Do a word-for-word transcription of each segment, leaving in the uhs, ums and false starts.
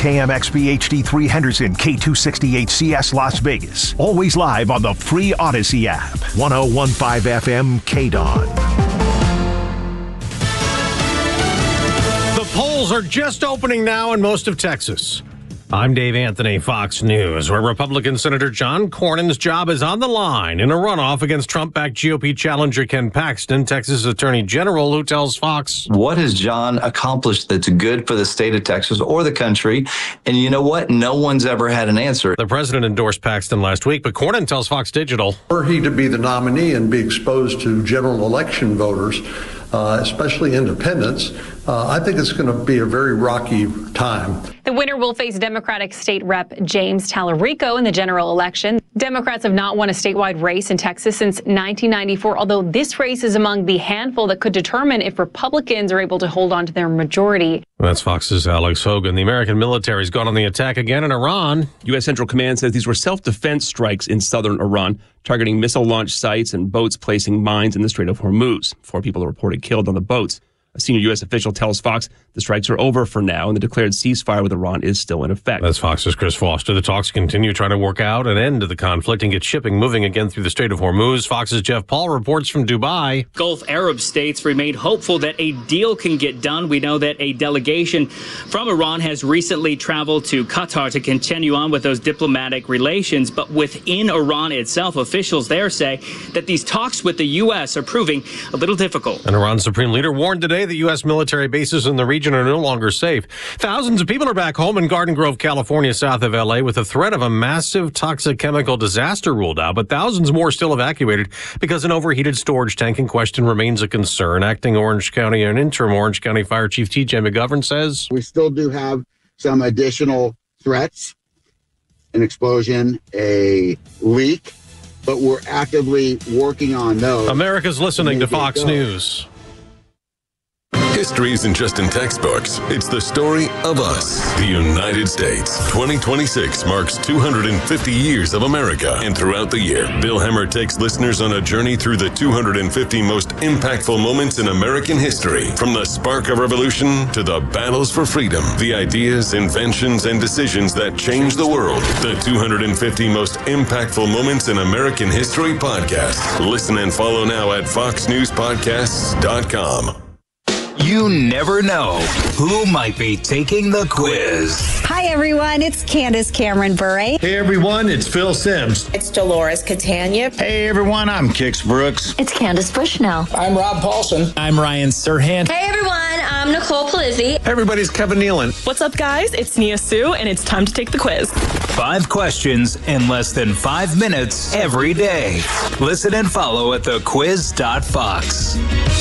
K M X B H D three Henderson, K two sixty H C S Las Vegas. Always live on the free Odyssey app. one oh one point five F M K D O N. The polls are just opening now in most of Texas. I'm Dave Anthony, Fox News, where Republican Senator John Cornyn's job is on the line in a runoff against Trump-backed G O P challenger Ken Paxton, Texas Attorney General, who tells Fox, what has John accomplished that's good for the state of Texas or the country? And you know what? No one's ever had an answer. The president endorsed Paxton last week, but Cornyn tells Fox Digital, were he to be the nominee and be exposed to general election voters, Uh, especially independents, uh, I think it's going to be a very rocky time. The winner will face Democratic State Rep James Tallarico in the general election. Democrats have not won a statewide race in Texas since nineteen ninety-four, although this race is among the handful that could determine if Republicans are able to hold on to their majority. That's Fox's Alex Hogan. The American military's gone on the attack again in Iran. U S. Central Command says these were self-defense strikes in southern Iran, targeting missile launch sites and boats placing mines in the Strait of Hormuz. Four people are reported killed on the boats. A senior U S official tells Fox the strikes are over for now, and the declared ceasefire with Iran is still in effect. That's Fox's Chris Foster. The talks continue trying to work out an end to the conflict and get shipping moving again through the Strait of Hormuz. Fox's Jeff Paul reports from Dubai. Gulf Arab states remain hopeful that a deal can get done. We know that a delegation from Iran has recently traveled to Qatar to continue on with those diplomatic relations. But within Iran itself, officials there say that these talks with the U S are proving a little difficult. An Iran supreme leader warned today that U S military bases in the region are no longer safe. Thousands of people are back home in Garden Grove, California, south of L A, with the threat of a massive toxic chemical disaster ruled out, but thousands more still evacuated because an overheated storage tank in question remains a concern. Acting Orange County and interim Orange County Fire Chief T J McGovern says, we still do have some additional threats, an explosion, a leak, but we're actively working on those. America's listening to Fox News. History isn't just in textbooks. It's the story of us, the United States. twenty twenty-six marks two hundred fifty years of America. And throughout the year, Bill Hemmer takes listeners on a journey through the two hundred fifty most impactful moments in American history. From the spark of revolution to the battles for freedom, the ideas, inventions, and decisions that changed the world. The two hundred fifty most impactful moments in American history podcast. Listen and follow now at fox news podcasts dot com. You never know who might be taking the quiz. Hi, everyone. It's Candace Cameron Bure. Hey, everyone. It's Phil Sims. It's Dolores Catania. Hey, everyone. I'm Kix Brooks. It's Candace Bushnell. I'm Rob Paulson. I'm Ryan Serhant. Hey, everyone. I'm Nicole Palizzi. Hey, everybody's Kevin Nealon. What's up, guys? It's Nia Sue, and it's time to take the quiz. Five questions in less than five minutes every day. Listen and follow at the quiz dot fox.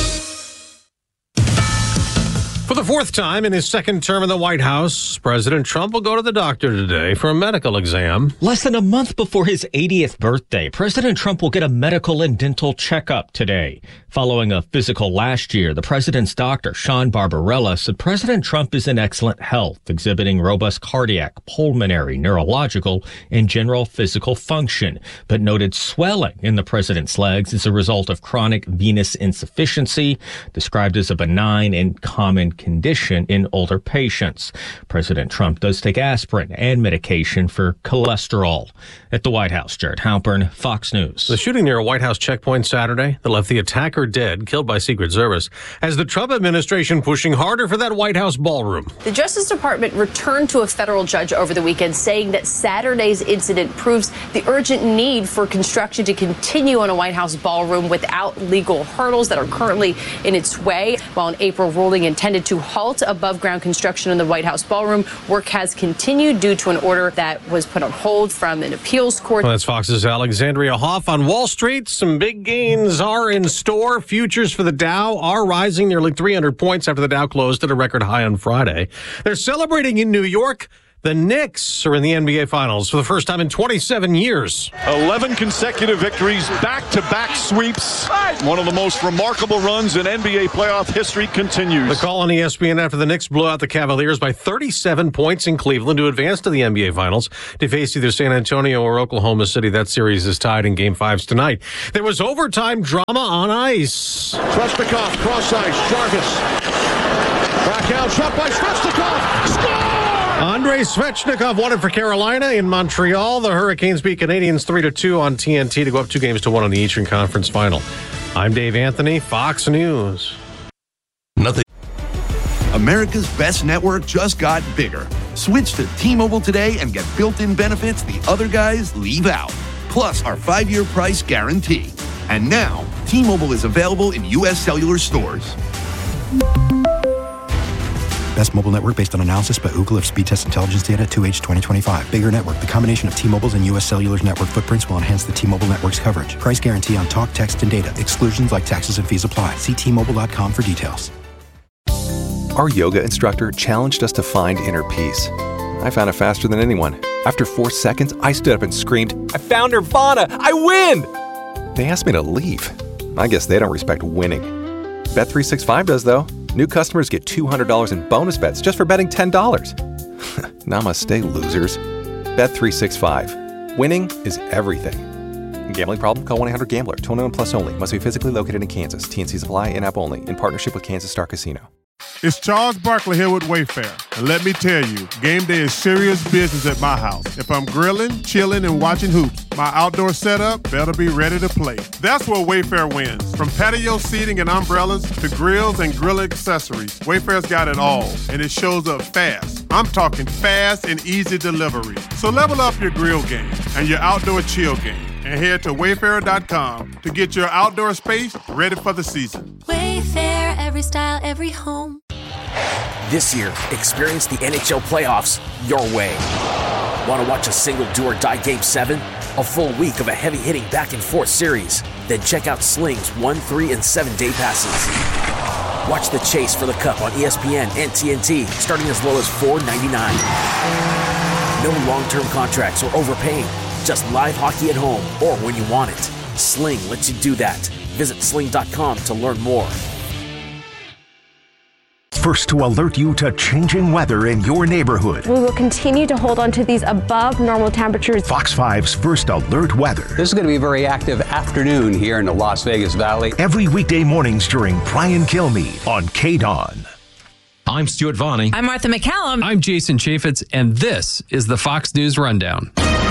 For the fourth time in his second term in the White House, President Trump will go to the doctor today for a medical exam. Less than a month before his eightieth birthday, President Trump will get a medical and dental checkup today. Following a physical last year, the president's doctor, Sean Barbarella, said President Trump is in excellent health, exhibiting robust cardiac, pulmonary, neurological, and general physical function, but noted swelling in the president's legs as a result of chronic venous insufficiency, described as a benign and common condition in older patients. President Trump does take aspirin and medication for cholesterol. At the White House, Jared Halpern, Fox News. The shooting near a White House checkpoint Saturday that left the attacker dead, killed by Secret Service, has the Trump administration pushing harder for that White House ballroom. The Justice Department returned to a federal judge over the weekend, saying that Saturday's incident proves the urgent need for construction to continue on a White House ballroom without legal hurdles that are currently in its way. While an April ruling intended to halt above-ground construction in the White House ballroom, work has continued due to an order that was put on hold from an appeals court. Well, that's Fox's Alexandria Hoff. On Wall Street, some big gains are in store. Futures for the Dow are rising nearly three hundred points after the Dow closed at a record high on Friday. They're celebrating in New York. The Knicks are in the N B A Finals for the first time in twenty-seven years. eleven consecutive victories, back-to-back sweeps. One of the most remarkable runs in N B A playoff history continues. The call on E S P N after the Knicks blew out the Cavaliers by thirty-seven points in Cleveland to advance to the N B A Finals to face either San Antonio or Oklahoma City. That series is tied in Game Fives tonight. There was overtime drama on ice. Svechnikov, cross ice, Jarvis. Back out, shot by Svechnikov. Score! Andre Andrei Svechnikov wanted for Carolina in Montreal. The Hurricanes beat Canadians three to two on T N T to go up two games to one on the Eastern Conference Final. I'm Dave Anthony, Fox News. Nothing. America's best network just got bigger. Switch to T-Mobile today and get built-in benefits the other guys leave out. Plus our five-year price guarantee. And now, T-Mobile is available in U S cellular stores. Best mobile network based on analysis by Ookla of speed test intelligence data two H twenty twenty-five. Bigger network. The combination of T-Mobile's and U S Cellular's network footprints will enhance the T-Mobile network's coverage. Price guarantee on talk, text, and data. Exclusions like taxes and fees apply. See T Mobile dot com for details. Our yoga instructor challenged us to find inner peace. I found it faster than anyone. After four seconds, I stood up and screamed, "I found Nirvana! I win!" They asked me to leave. I guess they don't respect winning. Bet three sixty-five does, though. New customers get two hundred dollars in bonus bets just for betting ten dollars. Namaste, losers. Bet three sixty-five. Winning is everything. Gambling problem? Call one eight hundred gambler. twenty-one plus only. Must be physically located in Kansas. T N Cs apply. In-app only. In partnership with Kansas Star Casino. It's Charles Barkley here with Wayfair. And let me tell you, game day is serious business at my house. If I'm grilling, chilling, and watching hoops, my outdoor setup better be ready to play. That's where Wayfair wins. From patio seating and umbrellas to grills and grill accessories, Wayfair's got it all, and it shows up fast. I'm talking fast and easy delivery. So level up your grill game and your outdoor chill game, and head to wayfair dot com to get your outdoor space ready for the season. Wayfair, every style, every home. This year, experience the N H L playoffs your way. Want to watch a single do-or-die Game seven? A full week of a heavy-hitting back-and-forth series? Then check out Sling's one, three, and seven-day passes. Watch the chase for the Cup on E S P N and T N T, starting as low as four ninety-nine. No long-term contracts or overpaying. Just live hockey at home or when you want it. Sling lets you do that. Visit sling dot com to learn more. First to alert you to changing weather in your neighborhood. We will continue to hold on to these above normal temperatures. Fox five's First Alert Weather. This is going to be a very active afternoon here in the Las Vegas Valley. Every weekday mornings during Brian Kilmeade on K D O N. I'm Stuart Vonnie. I'm Martha McCallum. I'm Jason Chaffetz, and this is the Fox News Rundown.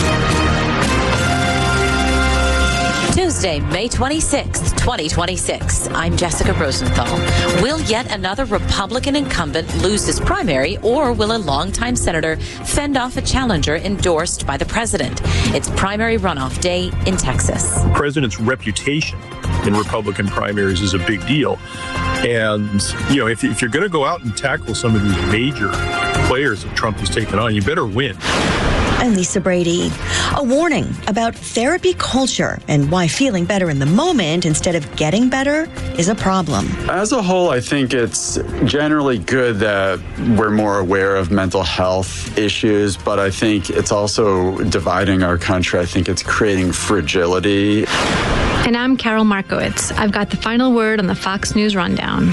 Tuesday, May twenty-sixth, twenty twenty-six. I'm Jessica Rosenthal. Will yet another Republican incumbent lose his primary, or will a longtime senator fend off a challenger endorsed by the president? It's primary runoff day in Texas. The president's reputation in Republican primaries is a big deal. And, you know, if, if you're going to go out and tackle some of these major players that Trump has taken on, you better win. I'm Lisa Brady. A warning about therapy culture and why feeling better in the moment instead of getting better is a problem. As a whole, I think it's generally good that we're more aware of mental health issues, but I think it's also dividing our country. I think it's creating fragility. And I'm Carol Markowitz. I've got the final word on the Fox News Rundown.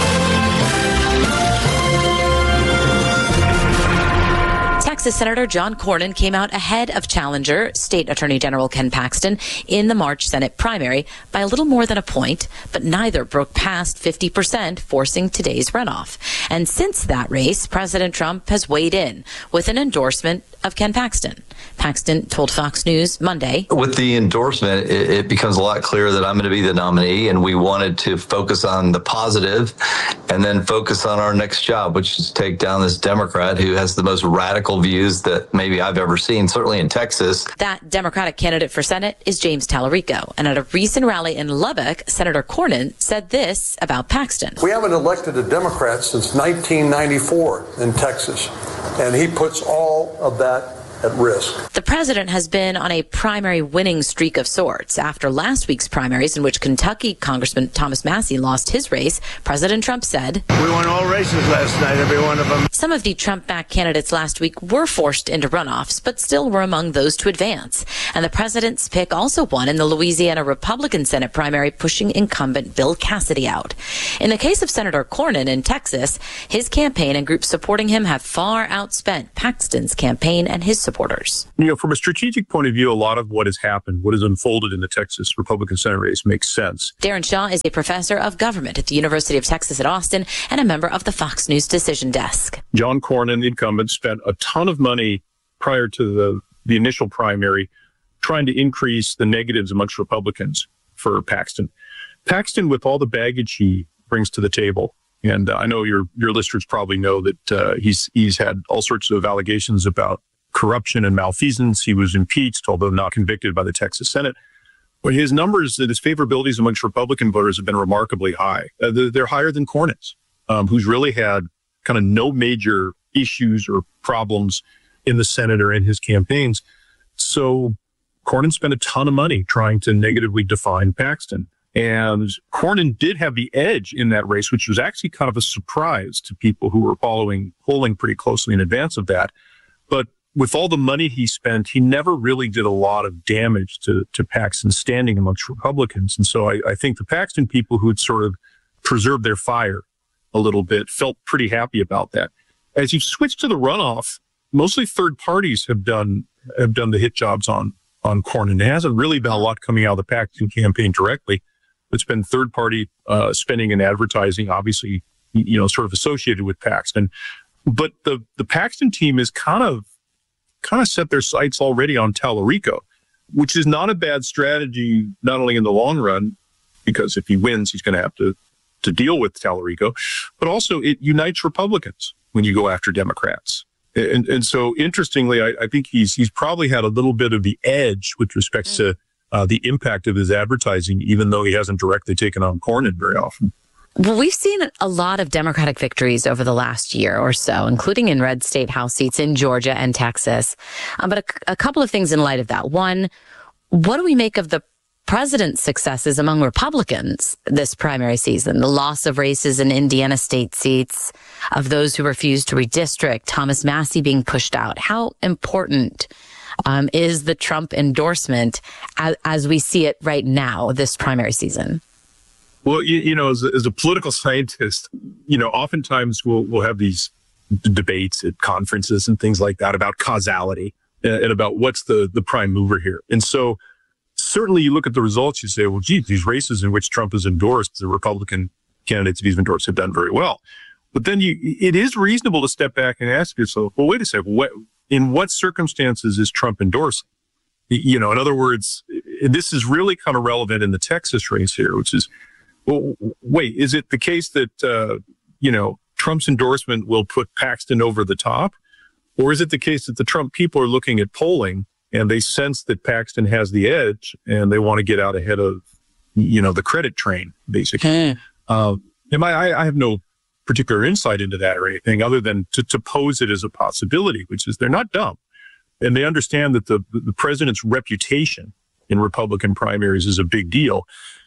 Texas Senator John Cornyn came out ahead of challenger State Attorney General Ken Paxton in the March Senate primary by a little more than a point, but neither broke past fifty percent, forcing today's runoff. And since that race, President Trump has weighed in with an endorsement of Ken Paxton. Paxton told Fox News Monday. With the endorsement, it, it becomes a lot clearer that I'm going to be the nominee, and we wanted to focus on the positive and then focus on our next job, which is to take down this Democrat who has the most radical views that maybe I've ever seen, certainly in Texas. That Democratic candidate for Senate is James Tallarico. And at a recent rally in Lubbock, Senator Cornyn said this about Paxton. We haven't elected a Democrat since nineteen ninety-four in Texas, and he puts all of that at risk. The president has been on a primary winning streak of sorts. After last week's primaries, in which Kentucky Congressman Thomas Massie lost his race, President Trump said, "We won all races last night, every one of them." Some of the Trump-backed candidates last week were forced into runoffs, but still were among those to advance. And the president's pick also won in the Louisiana Republican Senate primary, pushing incumbent Bill Cassidy out. In the case of Senator Cornyn in Texas, his campaign and groups supporting him have far outspent Paxton's campaign and his support. supporters. You know, from a strategic point of view, a lot of what has happened, what has unfolded in the Texas Republican Senate race makes sense. Darren Shaw is a professor of government at the University of Texas at Austin and a member of the Fox News Decision Desk. John Cornyn, the incumbent, spent a ton of money prior to the, the initial primary trying to increase the negatives amongst Republicans for Paxton. Paxton, with all the baggage he brings to the table, and uh, I know your your listeners probably know that uh, he's he's had all sorts of allegations about corruption and malfeasance. He was impeached, although not convicted, by the Texas Senate. But his numbers, his favorabilities amongst Republican voters have been remarkably high. Uh, they're, they're higher than Cornyn's, um, who's really had kind of no major issues or problems in the Senate or in his campaigns. So Cornyn spent a ton of money trying to negatively define Paxton. And Cornyn did have the edge in that race, which was actually kind of a surprise to people who were following polling pretty closely in advance of that. But with all the money he spent, he never really did a lot of damage to, to Paxton's standing amongst Republicans. And so I, I think the Paxton people who had sort of preserved their fire a little bit felt pretty happy about that. As you've switched to the runoff, mostly third parties have done have done the hit jobs on, on Cornyn. There hasn't really been a lot coming out of the Paxton campaign directly. It's been third party uh, spending and advertising, obviously, you know, sort of associated with Paxton. But the, the Paxton team is kind of kind of set their sights already on Tallarico, which is not a bad strategy, not only in the long run, because if he wins, he's going to have to, to deal with Tallarico, but also it unites Republicans when you go after Democrats. And, and so, interestingly, I, I think he's he's probably had a little bit of the edge with respect to Uh, the impact of his advertising, even though he hasn't directly taken on Cornyn very often. Well, we've seen a lot of Democratic victories over the last year or so, including in red state House seats in Georgia and Texas. Um, but a, a couple of things in light of that. One, what do we make of the president's successes among Republicans this primary season? The loss of races in Indiana state seats, of those who refused to redistrict, Thomas Massie being pushed out. How important Um, is the Trump endorsement as, as we see it right now, this primary season? Well, you, you know, as a, as a political scientist, you know, oftentimes we'll, we'll have these d- debates at conferences and things like that about causality and, and about what's the, the prime mover here. And so certainly you look at the results, you say, well, geez, these races in which Trump has endorsed, the Republican candidates that he's endorsed have done very well. But then you, it is reasonable to step back and ask yourself, well, wait a second, what, in what circumstances is Trump endorsing? You know, in other words, this is really kind of relevant in the Texas race here, which is, well, wait, is it the case that, uh, you know, Trump's endorsement will put Paxton over the top? Or is it the case that the Trump people are looking at polling and they sense that Paxton has the edge and they want to get out ahead of, you know, the credit train, basically? Uh, am I, I have no particular insight into that or anything other than to, to pose it as a possibility, which is they're not dumb. And they understand that the, the president's reputation in Republican primaries is a big deal.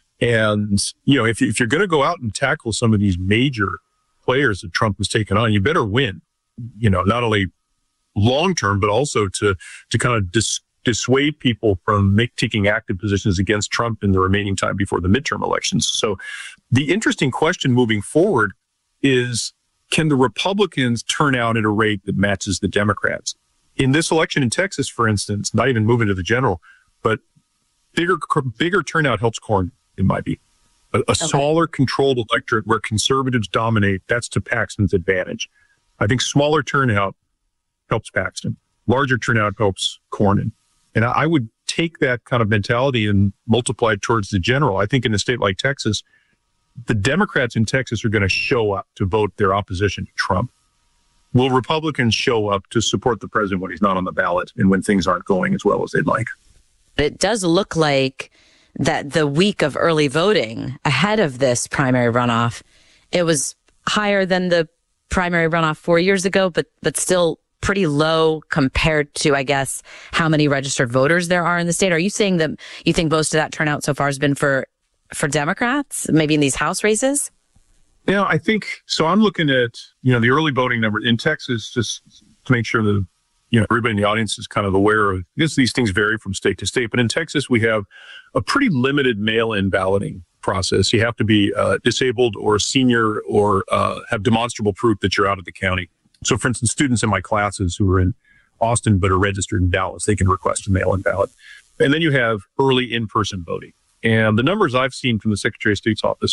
And, you know, if, if you're going to go out and tackle some of these major players that Trump has taken on, you better win, you know, not only long term, but also to, to kind of dis, dissuade people from make, taking active positions against Trump in the remaining time before the midterm elections. So the interesting question moving forward is, can the Republicans turn out at a rate that matches the Democrats? In this election in Texas, for instance, not even moving to the general, but bigger bigger turnout helps Cornyn, it might be. A, a okay. smaller, controlled electorate where conservatives dominate, that's to Paxton's advantage. I think smaller turnout helps Paxton. Larger turnout helps Cornyn. And I, I would take that kind of mentality and multiply it towards the general. I think in a state like Texas, the Democrats in Texas are going to show up to vote their opposition to Trump. Will Republicans show up to support the president when he's not on the ballot and when things aren't going as well as they'd like? It does look like that the week of early voting ahead of this primary runoff, it was higher than the primary runoff four years ago, but but still pretty low compared to, I guess, how many registered voters there are in the state. Are you saying that you think most of that turnout so far has been for for Democrats, maybe in these House races? Yeah, I think so. I'm looking at, you know, the early voting number in Texas, just to make sure that, you know, everybody in the audience is kind of aware of this. These things vary from state to state, but in Texas, we have a pretty limited mail-in balloting process. You have to be uh, disabled or a senior or uh, have demonstrable proof that you're out of the county. So, for instance, students in my classes who are in Austin but are registered in Dallas, they can request a mail-in ballot. And then you have early in-person voting. And the numbers I've seen from the Secretary of State's office